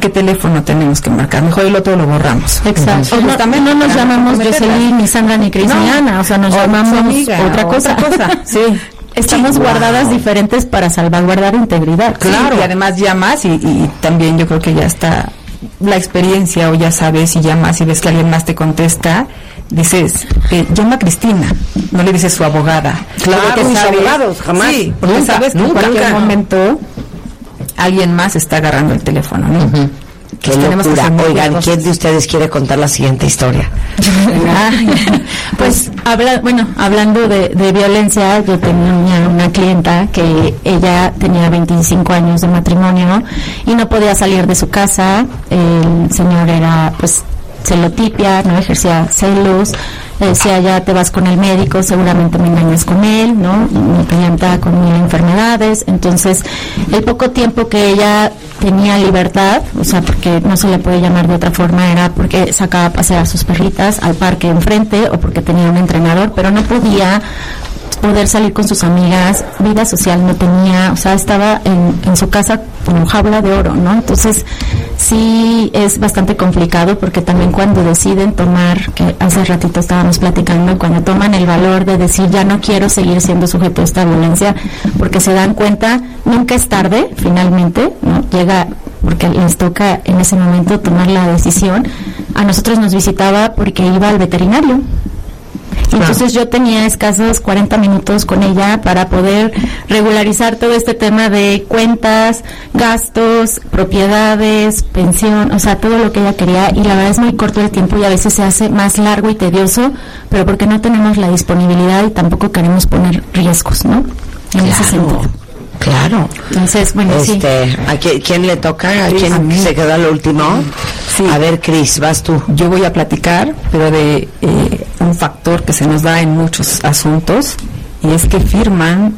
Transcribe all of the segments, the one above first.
qué teléfono tenemos que marcar? Mejor el otro lo borramos. Exacto. No nos llamamos Jocelyn, ni Sandra, ni Cris, ni Ana, o sea, nos llamamos otra cosa. Sí. Estamos guardadas diferentes para salvaguardar integridad. Claro. Sí, y además llamas y también yo creo que ya está la experiencia, o ya sabes, y llamas y ves que alguien más te contesta, dices, llama a Cristina, no le dices su abogada. Claro, mis abogados, jamás. Sí, porque nunca, sabes que en cualquier momento alguien más está agarrando el teléfono, ¿no? Uh-huh. Qué locura. Oigan, ¿quién de ustedes quiere contar la siguiente historia? Pues hablando de violencia, yo tenía una clienta que ella tenía 25 años de matrimonio y no podía salir de su casa. El señor era pues celotipia, no ejercía celos, decía, ya te vas con el médico, seguramente me engañas con él, ¿no? Mi clienta con 1000 enfermedades. Entonces, el poco tiempo que ella tenía libertad, o sea, porque no se le puede llamar de otra forma, era porque sacaba a pasear a sus perritas al parque enfrente o porque tenía un entrenador, pero no podía poder salir con sus amigas, vida social no tenía, o sea, estaba en su casa como jaula de oro, ¿no? Entonces, sí es bastante complicado, porque también cuando deciden tomar, que hace ratito estábamos platicando, cuando toman el valor de decir, ya no quiero seguir siendo sujeto a esta violencia, porque se dan cuenta, nunca es tarde, finalmente, ¿no? Llega, porque les toca en ese momento tomar la decisión. A nosotros nos visitaba porque iba al veterinario. Entonces yo tenía escasos 40 minutos con ella para poder regularizar todo este tema de cuentas, gastos, propiedades, pensión, o sea, todo lo que ella quería, y la verdad es muy corto el tiempo y a veces se hace más largo y tedioso, pero porque no tenemos la disponibilidad y tampoco queremos poner riesgos, ¿no? En ese sentido. Claro. Entonces, bueno, sí. ¿A quién le toca? ¿A quién se quedó al último? Sí. A ver, Cris, vas tú. Yo voy a platicar, pero de un factor que se nos da en muchos asuntos, y es que firman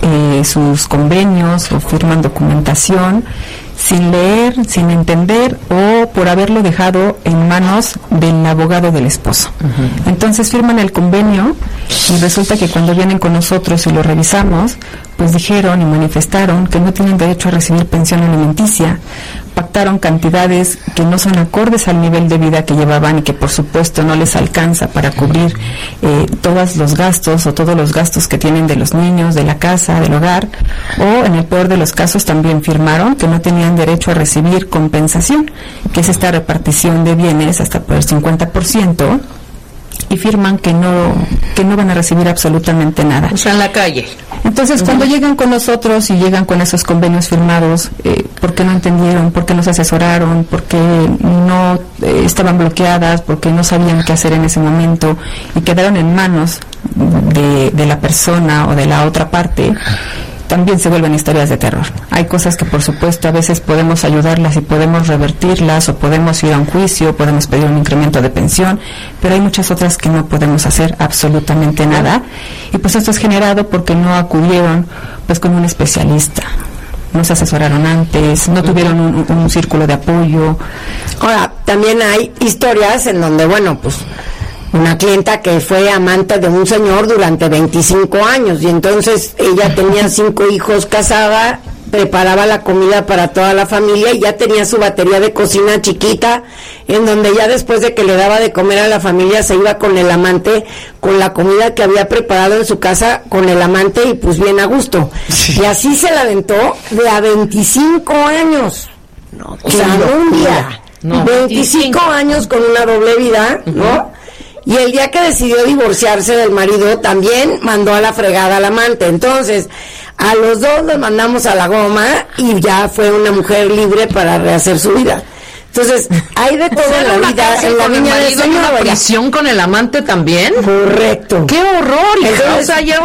sus convenios o firman documentación sin leer, sin entender, o por haberlo dejado en manos del abogado del esposo. Uh-huh. Entonces firman el convenio y resulta que cuando vienen con nosotros y lo revisamos, pues dijeron y manifestaron que no tienen derecho a recibir pensión alimenticia, pactaron cantidades que no son acordes al nivel de vida que llevaban y que por supuesto no les alcanza para cubrir todos los gastos o todos los gastos que tienen de los niños, de la casa, del hogar, o en el peor de los casos también firmaron que no tenían derecho a recibir compensación, que es esta repartición de bienes hasta por el 50%, y firman que no van a recibir absolutamente nada. O sea, en la calle. Entonces, cuando llegan con nosotros y llegan con esos convenios firmados, ¿por qué no entendieron? ¿Por qué nos asesoraron? ¿Por qué no estaban bloqueadas? ¿Por qué no sabían qué hacer en ese momento? Y quedaron en manos de la persona o de la otra parte. También se vuelven historias de terror. Hay cosas que por supuesto a veces podemos ayudarlas y podemos revertirlas, o podemos ir a un juicio, podemos pedir un incremento de pensión, pero hay muchas otras que no podemos hacer absolutamente nada, y pues esto es generado porque no acudieron pues con un especialista, no se asesoraron antes, no tuvieron un círculo de apoyo. Ahora, también hay historias en donde, bueno, pues una clienta que fue amante de un señor durante 25 años, y entonces ella tenía 5 hijos casada, preparaba la comida para toda la familia y ya tenía su batería de cocina chiquita, en donde ya después de que le daba de comer a la familia se iba con el amante, con la comida que había preparado en su casa con el amante, y pues bien a gusto. Sí. Y así se la aventó de a 25 años. No, o sea, un día. No, 25 años con una doble vida, ¿no? Y el día que decidió divorciarse del marido, también mandó a la fregada al amante. Entonces, a los dos los mandamos a la goma y ya fue una mujer libre para rehacer su vida. Entonces, hay de todo en la vida, en la viña del Señor. ¿Una prisión con el amante también? Correcto. ¡Qué horror! Entonces, o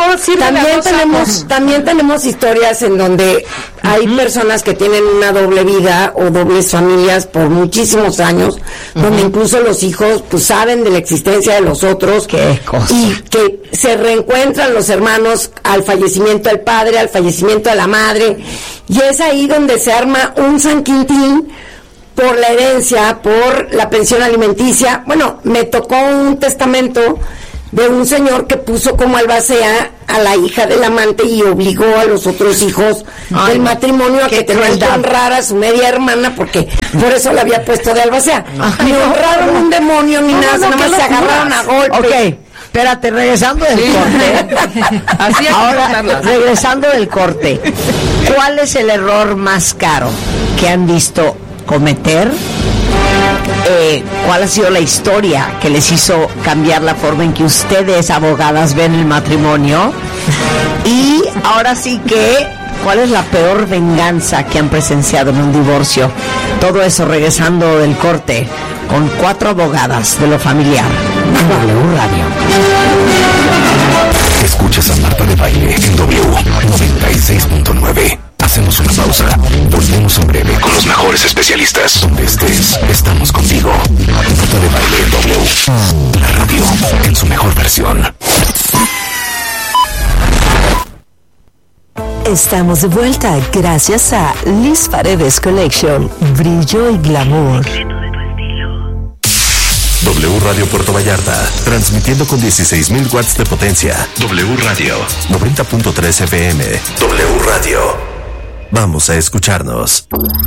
sea, también tenemos historias en donde hay personas que tienen una doble vida o dobles familias por muchísimos años, donde incluso los hijos pues saben de la existencia de los otros. ¡Qué cosa! Y que se reencuentran los hermanos al fallecimiento del padre, al fallecimiento de la madre, y es ahí donde se arma un San Quintín por la herencia, por la pensión alimenticia. Bueno, me tocó un testamento de un señor que puso como albacea a la hija del amante y obligó a los otros hijos del matrimonio a que tenían que honrar a su media hermana, porque por eso le había puesto de albacea. Ni honraron un demonio ni nada más se agarraron a golpes. Ok, espérate, regresando del corte. Así es. Ahora, regresando del corte, ¿cuál es el error más caro que han visto cometer? ¿Cuál ha sido la historia que les hizo cambiar la forma en que ustedes, abogadas, ven el matrimonio? Y ahora sí que, ¿cuál es la peor venganza que han presenciado en un divorcio? Todo eso regresando del corte con 4 abogadas de lo familiar. W Radio. Escuchas a Marta de Baile en W 96.9. Hacemos una pausa. Volvemos en breve con los mejores especialistas. Donde estés, estamos contigo. Marta de Baile en W. La radio en su mejor versión. Estamos de vuelta gracias a Liz Paredes Collection. Brillo y glamour. W Radio Puerto Vallarta, transmitiendo con 16,000 watts de potencia. W Radio 90.3 FM. W Radio. Vamos a escucharnos.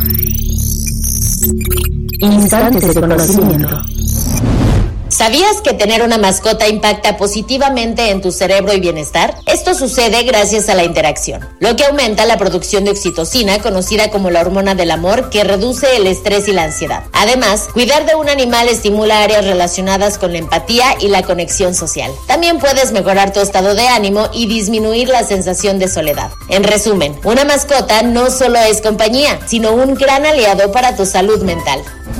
Instantes de conocimiento. ¿Sabías que tener una mascota impacta positivamente en tu cerebro y bienestar? Esto sucede gracias a la interacción, lo que aumenta la producción de oxitocina, conocida como la hormona del amor, que reduce el estrés y la ansiedad. Además, cuidar de un animal estimula áreas relacionadas con la empatía y la conexión social. También puedes mejorar tu estado de ánimo y disminuir la sensación de soledad. En resumen, una mascota no solo es compañía, sino un gran aliado para tu salud mental.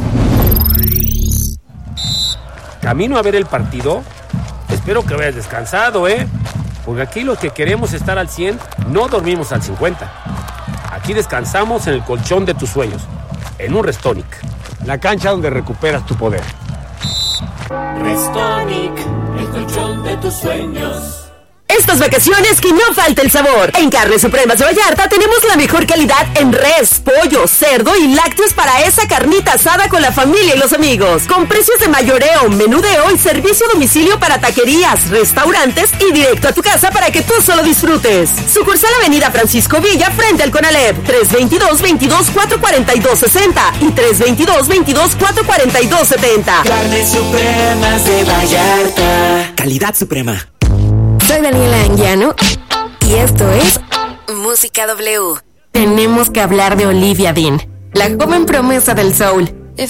Camino a ver el partido. Espero que vayas descansado, porque aquí los que queremos estar al 100 no dormimos al 50. Aquí descansamos en el colchón de tus sueños, en un Restonic, la cancha donde recuperas tu poder. Restonic, el colchón de tus sueños. Estas vacaciones que no falte el sabor. En Carnes Supremas de Vallarta tenemos la mejor calidad en res, pollo, cerdo y lácteos para esa carnita asada con la familia y los amigos. Con precios de mayoreo, menudeo y servicio a domicilio para taquerías, restaurantes y directo a tu casa para que tú solo disfrutes. Sucursal Avenida Francisco Villa frente al Conalep. 322-22-442-60 y 322-22-442-70. Carnes Supremas de Vallarta. Calidad suprema. Soy Daniela Anguiano y esto es Música W. Tenemos que hablar de Olivia Dean, la joven promesa del soul.